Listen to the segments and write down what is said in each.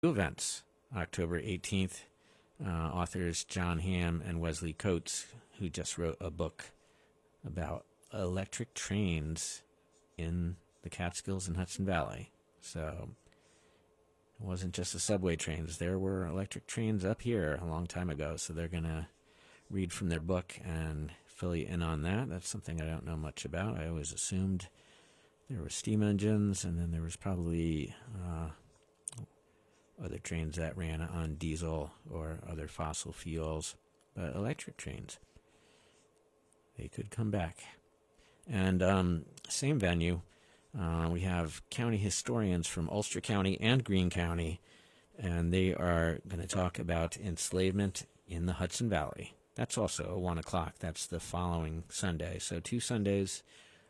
events. October 18th, authors John Hamm and Wesley Coates, who just wrote a book about electric trains in the Catskills and Hudson Valley. So it wasn't just the subway trains. There were electric trains up here a long time ago. So they're going to read from their book and fill you in on that. That's something I don't know much about. I always assumed there were steam engines, and then there was probably other trains that ran on diesel or other fossil fuels. But electric trains, they could come back. And same venue, we have county historians from Ulster County and Greene County, and they are going to talk about enslavement in the Hudson Valley. That's also 1 o'clock. That's the following Sunday. So 2 Sundays,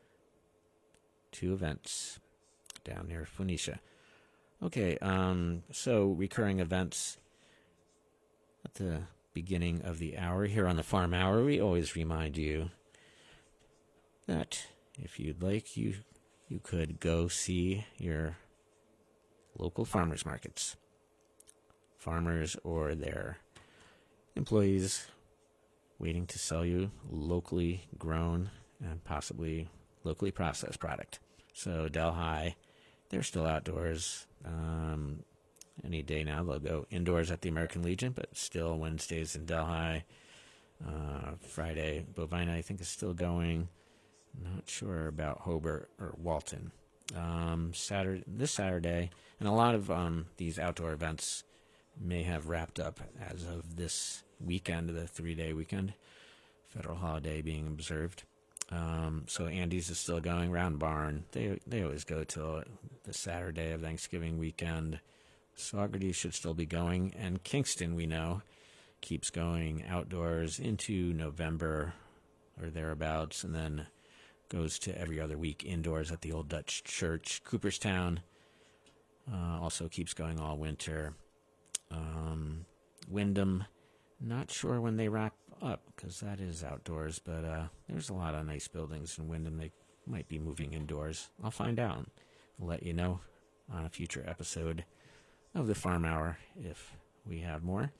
2 events down near Phoenicia. Okay, so recurring events at the beginning of the hour. Here on the Farm Hour, we always remind you that if you'd like, you could go see your local farmers markets. Farmers or their employees waiting to sell you locally grown and possibly locally processed product. So Delhi, they're still outdoors. Any day now they'll go indoors at the American Legion, but still Wednesdays in Delhi. Friday, Bovina, I think, is still going. Not sure about Hobart or Walton. This Saturday, and a lot of these outdoor events may have wrapped up as of this weekend, the 3-day weekend, federal holiday being observed. So Andy's is still going. Round Barn, they always go till the Saturday of Thanksgiving weekend. Saugerty should still be going, and Kingston, we know, keeps going outdoors into November or thereabouts, and then goes to every other week indoors at the Old Dutch Church. Cooperstown also keeps going all winter. Wyndham, not sure when they wrap up, because that is outdoors, but there's a lot of nice buildings in Wyndham. They might be moving indoors. I'll find out. I'll let you know on a future episode of the Farm Hour if we have more.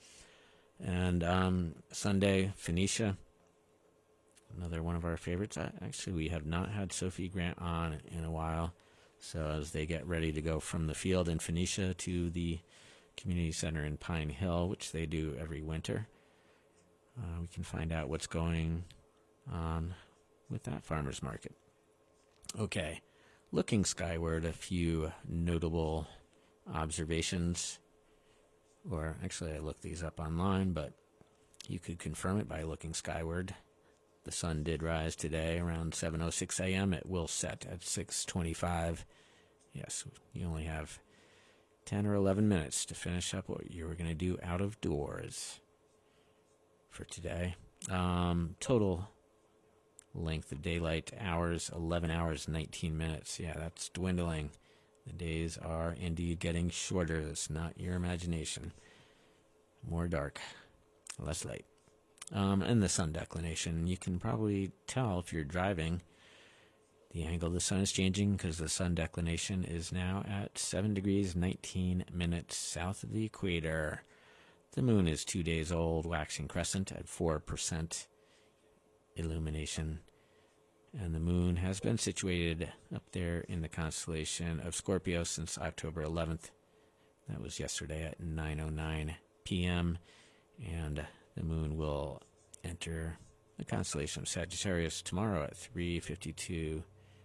And Sunday, Phoenicia, another one of our favorites. Actually, we have not had Sophie Grant on in a while. So as they get ready to go from the field in Phoenicia to the community center in Pine Hill, which they do every winter, we can find out what's going on with that farmer's market. Okay, looking skyward, a few notable observations. Or actually, I looked these up online, but you could confirm it by looking skyward. The sun did rise today around 7:06 a.m. It will set at 6:25. Yes, you only have 10 or 11 minutes to finish up what you were going to do out of doors for today. Total length of daylight hours, 11 hours, 19 minutes. Yeah, that's dwindling. The days are indeed getting shorter. It's not your imagination. More dark, less light. And the sun declination, you can probably tell if you're driving. The angle of the sun is changing because the sun declination is now at 7 degrees 19 minutes south of the equator. The moon is 2 days old, waxing crescent at 4% illumination. And the moon has been situated up there in the constellation of Scorpio since October 11th. That was yesterday at 9:09 p.m. And the moon will enter the constellation of Sagittarius tomorrow at 3:52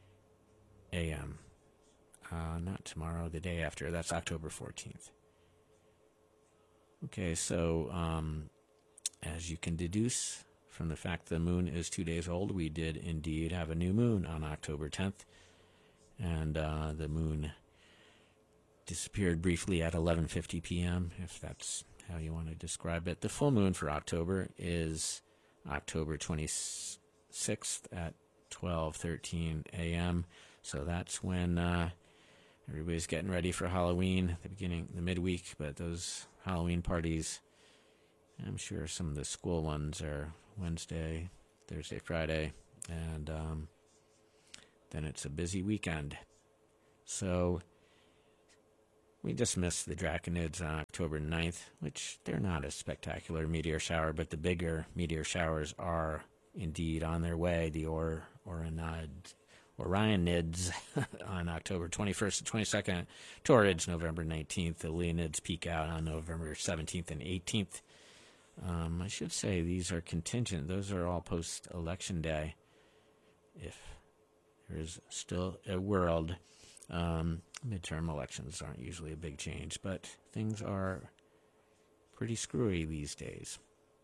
a.m. Not tomorrow, the day after. That's October 14th. Okay, so as you can deduce from the fact the moon is 2 days old, we did indeed have a new moon on October 10th. And the moon disappeared briefly at 11:50 p.m., if that's how you want to describe it. The full moon for October is October 26th at 12:13 a.m. So that's when everybody's getting ready for Halloween, the midweek. But those Halloween parties, I'm sure some of the school ones are Wednesday, Thursday, Friday, and then it's a busy weekend. So We just missed the Draconids on October 9th, which they're not a spectacular meteor shower, but the bigger meteor showers are indeed on their way. The Orionids on October 21st and 22nd, Taurids November 19th, the Leonids peak out on November 17th and 18th. I should say these are contingent. Those are all post-election day, if there is still a world. Midterm elections aren't usually a big change, but things are pretty screwy these days.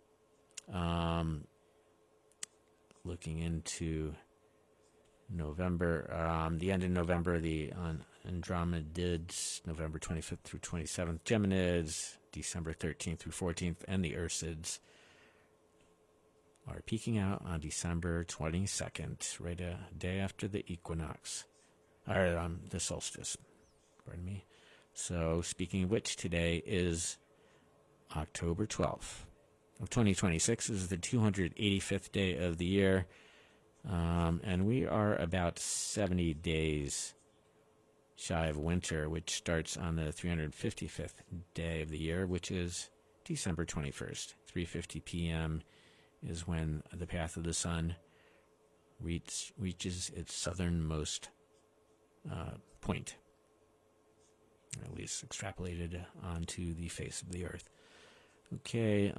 Looking into November, the end of November, the Andromedids, November 25th through 27th, Geminids, December 13th through 14th, and the Ursids are peaking out on December 22nd, right a day after the equinox, or the solstice, pardon me. So, speaking of which, today is October 12th of 2026. This is the 285th day of the year, and we are about 70 days shy of winter, which starts on the 355th day of the year, which is December 21st. 3:50 p.m. is when the path of the sun reaches its southernmost point, or at least extrapolated onto the face of the earth. Okay,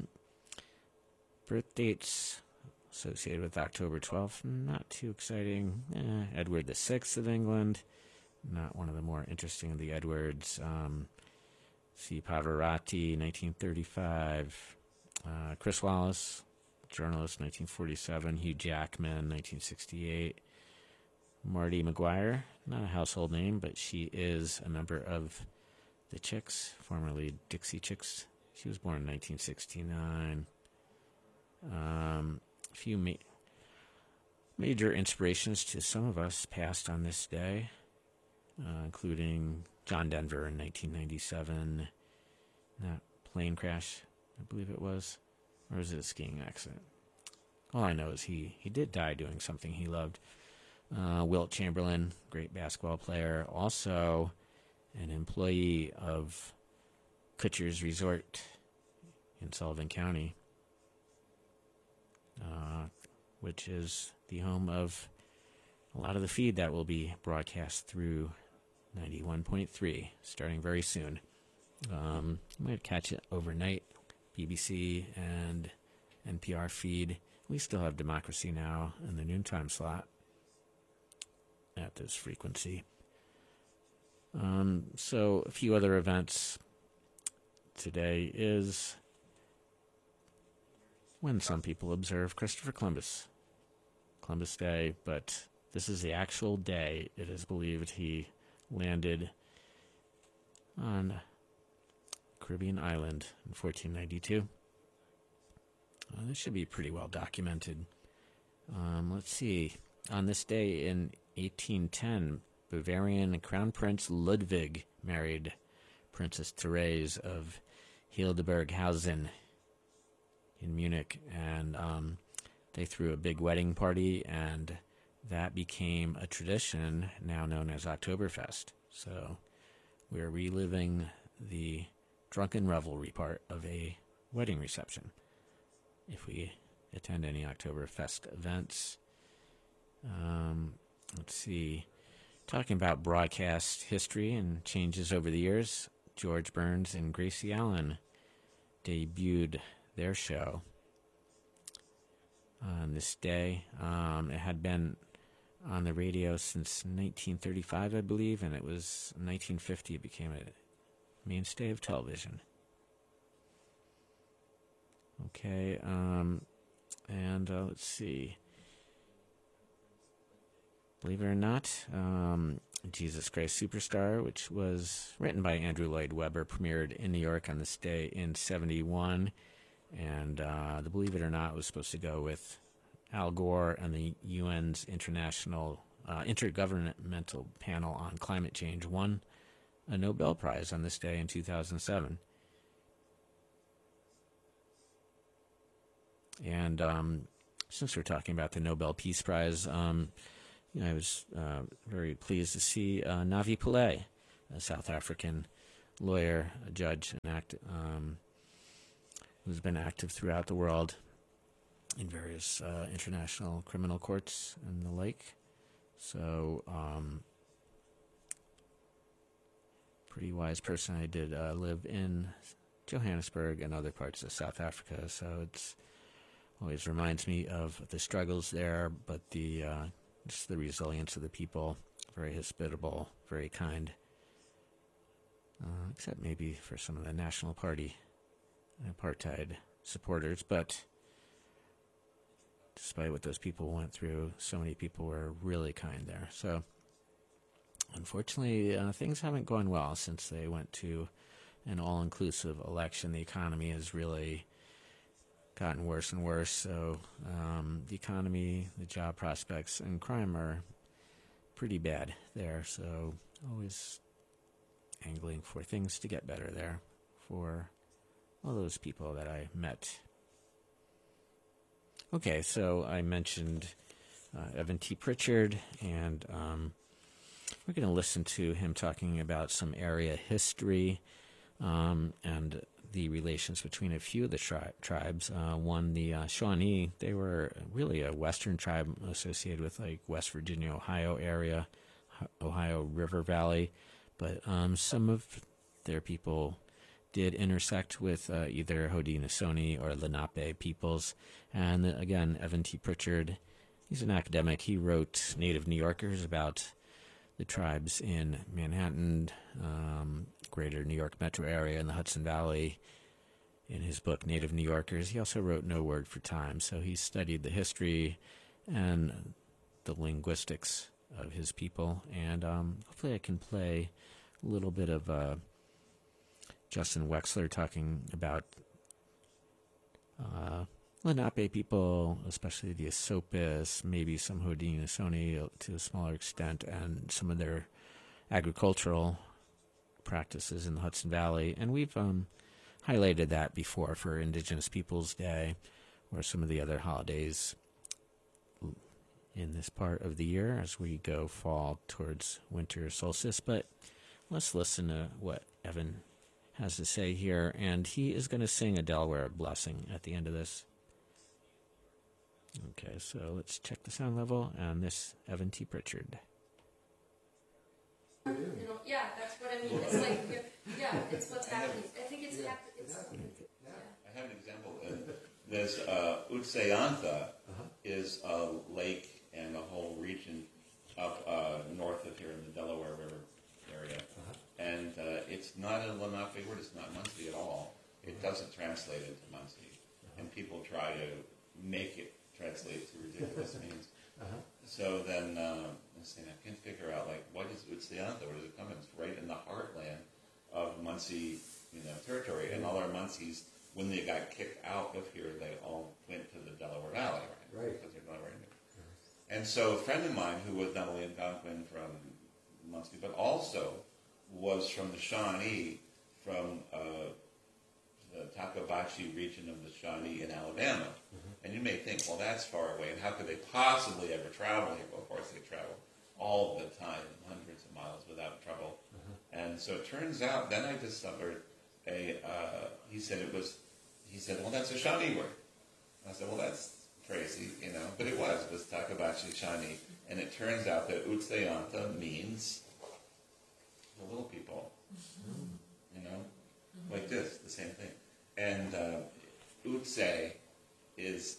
birth dates associated with October 12th, not too exciting. Edward VI of England, not one of the more interesting of the Edwards. C. Pavarotti, 1935. Chris Wallace, journalist, 1947. Hugh Jackman, 1968. Marty McGuire, not a household name, but she is a member of the Chicks, formerly Dixie Chicks. She was born in 1969. A few major inspirations to some of us passed on this day, including John Denver in 1997. That plane crash, I believe it was. Or was it a skiing accident? All I know is he did die doing something he loved. Wilt Chamberlain, great basketball player, also an employee of Kutcher's Resort in Sullivan County, which is the home of a lot of the feed that will be broadcast through 91.3 starting very soon. You might catch it overnight, BBC and NPR feed. We still have Democracy Now! In the noontime slot at this frequency. So a few other events. Today is when some people observe Christopher Columbus Day, but this is the actual day it is believed he landed on Caribbean island in 1492. This should be pretty well documented. Let's see. On this day in 1810, Bavarian Crown Prince Ludwig married Princess Therese of Hildburghausen in Munich, and they threw a big wedding party, and that became a tradition now known as Oktoberfest. So we're reliving the drunken revelry part of a wedding reception if we attend any Oktoberfest events. Let's see. Talking about broadcast history and changes over the years, George Burns and Gracie Allen debuted their show on this day. It had been on the radio since 1935, I believe, and it was 1950 it became a mainstay of television. Okay, and let's see. Believe it or not, Jesus Christ Superstar, which was written by Andrew Lloyd Webber, premiered in New York on this day in 1971. And the Believe It or Not was supposed to go with Al Gore and the UN's International Intergovernmental Panel on Climate Change, won a Nobel Prize on this day in 2007. And since we're talking about the Nobel Peace Prize, I was very pleased to see Navi Pillay a South African lawyer, a judge, who's been active throughout the world in various international criminal courts and the like. So, pretty wise person. I did live in Johannesburg and other parts of South Africa, so it's always reminds me of the struggles there, but the just the resilience of the people. Very hospitable, very kind. Except maybe for some of the National Party apartheid supporters, but despite what those people went through, so many people were really kind there. So, unfortunately, things haven't gone well since they went to an all-inclusive election. The economy has really gotten worse and worse. So, the economy, the job prospects, and crime are pretty bad there. So, always angling for things to get better there for all those people that I met. Okay, so I mentioned Evan T. Pritchard, and we're going to listen to him talking about some area history and the relations between a few of the tribes. One, the Shawnee, they were really a western tribe associated with like West Virginia, Ohio area, Ohio River Valley, but some of their people did intersect with either Haudenosaunee or Lenape peoples. And again, Evan T. Pritchard, he's an academic. He wrote Native New Yorkers about the tribes in Manhattan, greater New York metro area, and the Hudson Valley in his book Native New Yorkers. He also wrote No Word for Time, so he studied the history and the linguistics of his people. And hopefully I can play a little bit of Justin Wexler talking about Lenape people, especially the Esopus, maybe some Haudenosaunee to a smaller extent, and some of their agricultural practices in the Hudson Valley. And we've highlighted that before for Indigenous Peoples Day or some of the other holidays in this part of the year as we go fall towards winter solstice. But let's listen to what Evan has to say here, and he is going to sing a Delaware blessing at the end of this. Okay, so let's check the sound level, and this Evan T. Pritchard. Yeah, that's what I mean. It's like, yeah, it's what's happening. I think it's happening. I have an example. There's Utseantha is a lake and a whole region up north of here in the Delaware River area. And it's not a Lenape word. It's not Muncie at all. It doesn't translate into Muncie. And people try to make it translate to ridiculous means. So then I can't figure out, like, what is Utseantha? Where does it come in? It's right in the heartland of Muncie, territory. And all our Muncies, when they got kicked out of here, they all went to the Delaware Valley, right? Because they're Delaware Indians. And so a friend of mine who was not only Algonquin from Muncie, but also was from the Shawnee, from the Takabachi region of the Shawnee in Alabama. And you may think, well, that's far away, and how could they possibly ever travel here? Well, of course they travel all the time, hundreds of miles without trouble. And so it turns out, then I discovered he said, well, that's a Shawnee word. I said, well, that's crazy, but it was Takabachi Shawnee. And it turns out that Utseantha means the little people, like this, the same thing. And Utse is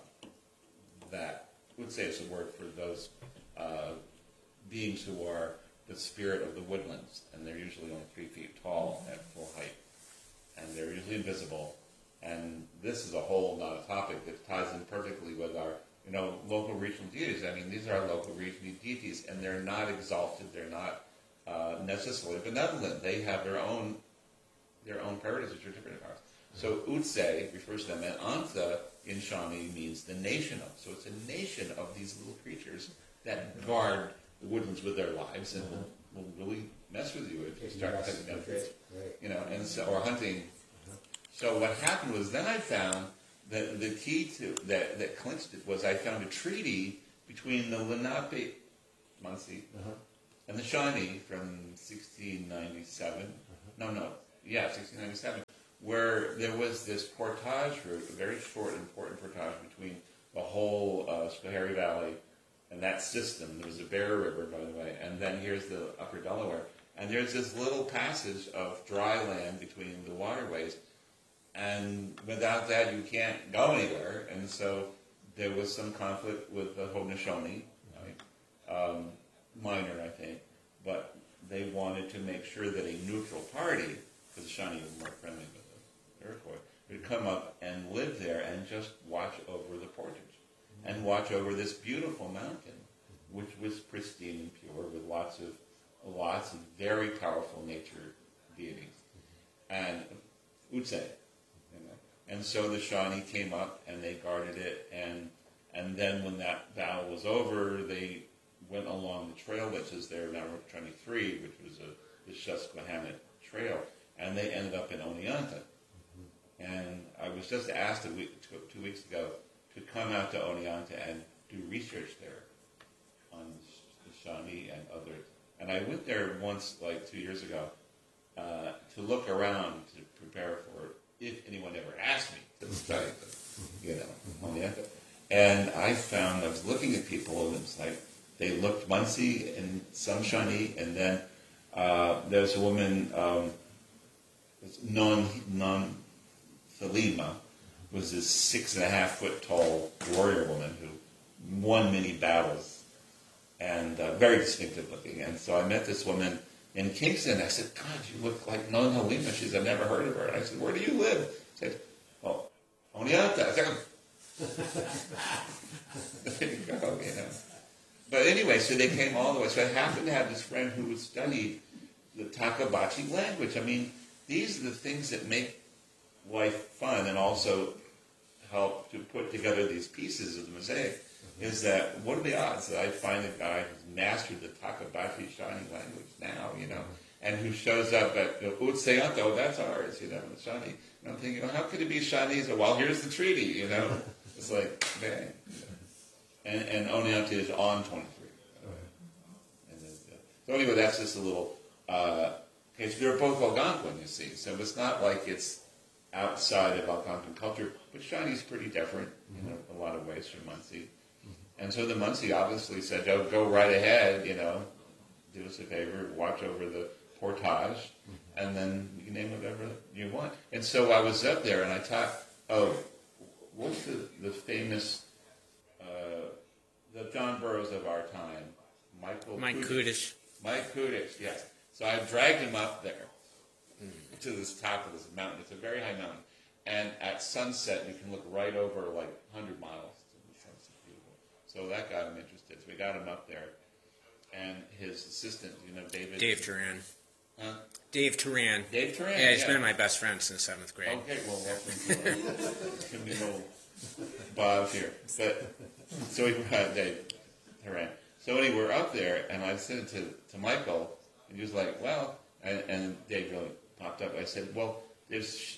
Utse is a word for those beings who are the spirit of the woodlands, and they're usually only 3 feet tall at full height, and they're usually invisible. And this is a whole nother topic that ties in perfectly with our local regional deities. I mean, these are our local regional deities, and they're not exalted. They're not necessarily benevolent. They have their own priorities, which are different than ours. So Utse refers to them, and Antha in Shawnee means the nation of. So it's a nation of these little creatures that guard the woodlands with their lives and will really mess with you if you start cutting down trees, or hunting. So what happened was, then I found that the key to that clinched it was I found a treaty between the Lenape, Muncie, and the Shawnee from 1697. No, 1697, where there was this portage route, a very short, important portage between the whole Schoharie Valley and that system. There was the Bear River, by the way, and then here's the Upper Delaware. And there's this little passage of dry land between the waterways, and without that you can't go anywhere. And so there was some conflict with the Haudenosaunee, right? Minor, I think, but they wanted to make sure that a neutral party, because the Shawnee were more friendly with the Iroquois, would come up and live there and just watch over the portage and watch over this beautiful mountain, which was pristine and pure with lots of very powerful nature deities. And Utse, and so the Shawnee came up and they guarded it, and then when that battle was over, they went along the trail that is there now, Route 23, which was the Susquehannock Trail, and they ended up in Oneonta. And I was just asked 2 weeks ago to come out to Oneonta and do research there on the Shawnee and others. And I went there once, like 2 years ago, to look around to prepare for if anyone ever asked me to study Oneonta. And I found, I was looking at people, and it was like, they looked Munsee and some Shawnee, and then there's a woman, Non Thelema, was this 6.5-foot tall warrior woman who won many battles and very distinctive looking. And so I met this woman in Kingston. I said, God, you look like Non Thelema. She said, I've never heard of her. And I said, where do you live? I said, well, Oneonta. I said, there you go, But anyway, so they came all the way. So I happened to have this friend who had studied the Takabachi language. I mean, these are the things that make life fun and also help to put together these pieces of the mosaic. Is that, what are the odds that I find a guy who's mastered the Takabachi Shawnee language now, and who shows up at the Utseyanto, that's ours, the Shawnee. And I'm thinking, how could it be Shawnee? So, well, here's the treaty, It's like, bang. And Oneonta is on 23. And then, so anyway, that's just a little case. They're both Algonquin, you see. So it's not like it's outside of Algonquin culture, but Shawnee's pretty different in a lot of ways from Munsee. And so the Munsee obviously said, oh, go right ahead, do us a favor, watch over the portage, and then you can name whatever you want. And so I was up there and I taught, what's the famous, the John Burroughs of our time, Mike Kudish. Mike Kudish, yes. So I dragged him up there to this top of this mountain. It's a very high mountain. And at sunset, you can look right over like 100 miles to the sunset. Beautiful. So that got him interested. So we got him up there. And his assistant, David. Dave Turan. Huh? Dave Turan. Dave Turan. Yeah, he's been my best friend since 7th grade. Okay, well, welcome to be little Bob here. But so we brought Dave Turan. So anyway, we're up there, and I said to Michael, and he was like, well, and Dave really popped up. I said, well, there's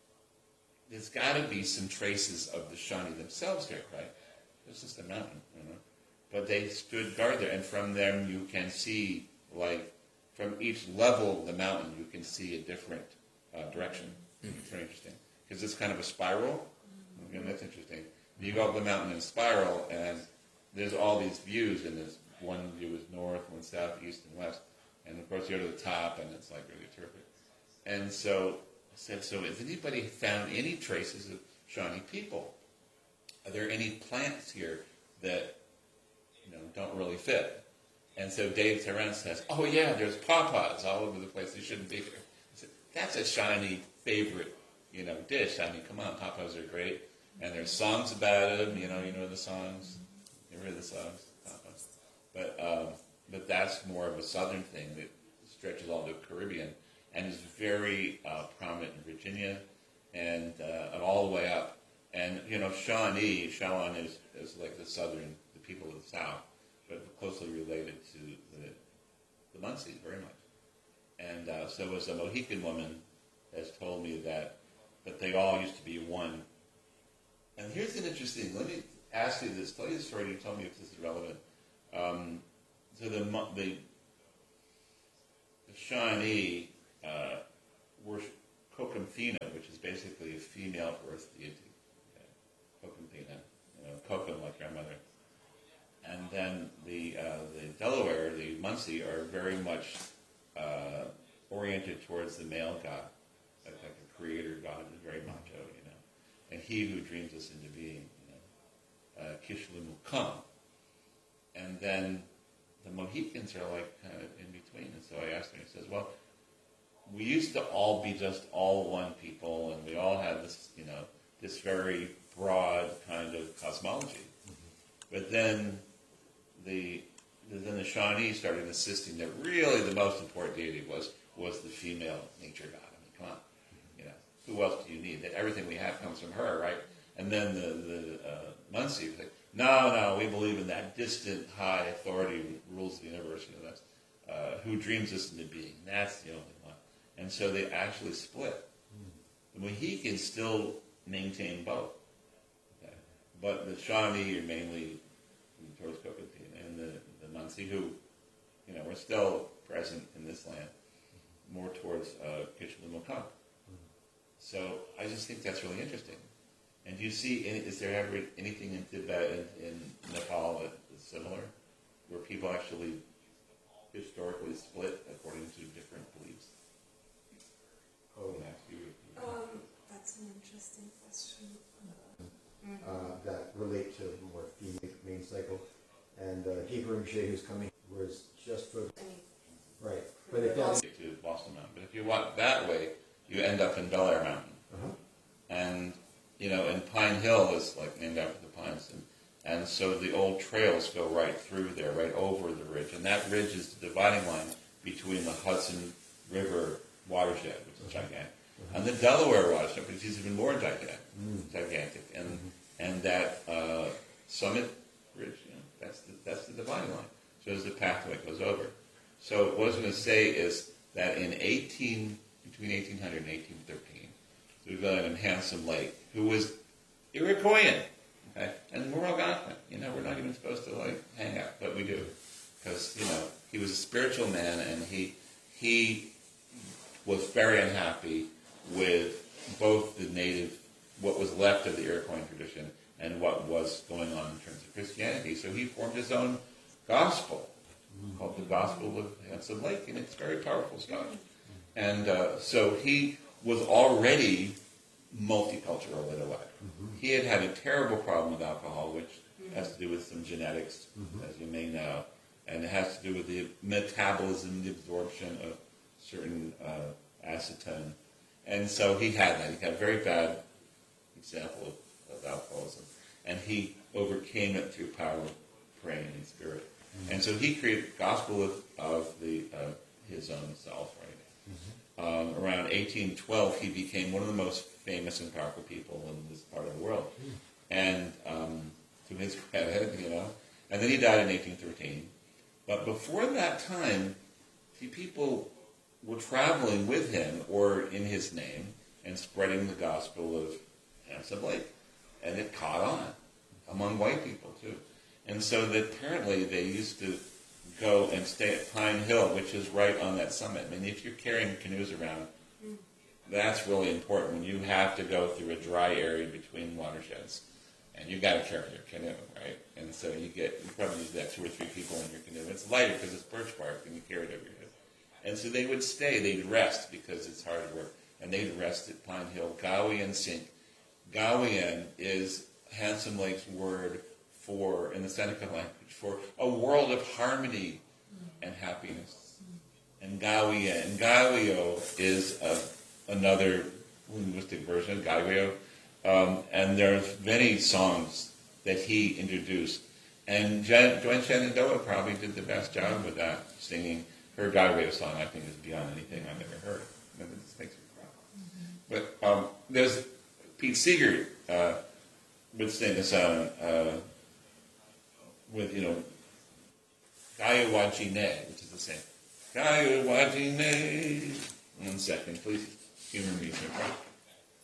got to be some traces of the Shawnee themselves here, right? It's just a mountain, But they stood guard there, and from them you can see, like, from each level of the mountain, you can see a different direction. It's very interesting. Because it's kind of a spiral. That's interesting. You go up the mountain in a spiral, and there's all these views, and there's one view is north, one south, east, and west. And, of course, you go to the top, and it's, like, really terrific. And so I said, so has anybody found any traces of Shawnee people? Are there any plants here that, don't really fit? And so Dave Turan says, oh, yeah, there's pawpaws all over the place. They shouldn't be here. I said, that's a Shawnee favorite, dish. I mean, come on, pawpaws are great. And there's songs about them, you know the songs. You ever heard the songs? Pawpaws. But that's more of a southern thing that stretches all the Caribbean and is very prominent in Virginia and all the way up. And, Shawnee is like the people of the South, but closely related to the Munsees very much. And so as a Mohican woman has told me that they all used to be one. And here's an interesting, let me ask you this, tell you the story, and you tell me if this is relevant. So the Shawnee worship Kokumthina, which is basically a female earth deity. Kokumthina, Kokum like grandmother. And then the Delaware, the Munsee, are very much oriented towards the male god, like a creator god is very macho, and he who dreams us into being, Kishlimukam. And then the Mohicans are like kind of in between. And so I asked him, he says, well, we used to all be just all one people, and we all had this, this very broad kind of cosmology. But then the Shawnee started insisting that really the most important deity was the female nature god. I mean, come on, who else do you need? That everything we have comes from her, right? And then the Munsee was like, no, we believe in that distant, high authority who rules the universe. That's who dreams us into being. That's the only one. And so they actually split. The Mohicans still maintain both, but the Shawnee are mainly towards Kokumthina, and the Munsee, who were still present in this land, more towards Kishlimukam. So I just think that's really interesting. And do you see, is there ever anything in Tibet, in Nepal that is similar, where people actually historically split according to different beliefs? That's an interesting question. That relate to more female main cycle. And Hebrew Rinpoche, who's coming, was just for... Right. But if that's... To Boston Mountain. But if you walk that way, you end up in Bel Air Mountain. And, and Pine Hill is like named after the pines. And so the old trails go right through there, right over the ridge. And that ridge is the dividing line between the Hudson River watershed, which is gigantic, and the Delaware watershed, which is even more gigantic. And that Summit Ridge, that's the dividing line. So there's the pathway that goes over. So what I was going to say is that between 1800 and 1813, there was a guy named Handsome Lake, who was Iroquoian, okay? And we're Algonquin. We're not even supposed to hang out, but we do, because he was a spiritual man, and he was very unhappy with both the native, what was left of the Iroquoian tradition, and what was going on in terms of Christianity. So he formed his own gospel called the Gospel of Handsome Lake, and it's very powerful stuff. And so he was already multicultural in a way. He had a terrible problem with alcohol, which has to do with some genetics, as you may know, and it has to do with the metabolism, the absorption of certain acetone. And so he had that. He had a very bad example of alcoholism. And he overcame it through power of praying and spirit. And so he created the gospel of his own self, right? Around 1812, he became one of the most famous and powerful people in this part of the world. And to his credit, And then he died in 1813. But before that time, people were traveling with him or in his name and spreading the gospel of Handsome Lake. And it caught on among white people, too. And so that apparently they used to go and stay at Pine Hill, which is right on that summit. I mean, if you're carrying canoes around, that's really important when you have to go through a dry area between watersheds. And you've got to carry your canoe, right? And so you probably need that 2 or 3 people in your canoe. It's lighter because it's birch bark and you carry it over your head. And so they would stay, they'd rest because it's hard work. And they'd rest at Pine Hill. Gawian Sink. Gawian is Handsome Lake's word for, in the Seneca language, for a world of harmony and happiness. And Gawian, and Gawio is another linguistic version of Gawio. And there's many songs that he introduced. And Joan Shenandoah probably did the best job with that, singing. Her Gawio song, I think, is beyond anything I've ever heard. It just makes me cry. But there's Pete Seeger would sing a song with, Gayo Wajine, which is the same. Gayo Wajine. 1 second, please. Humor me.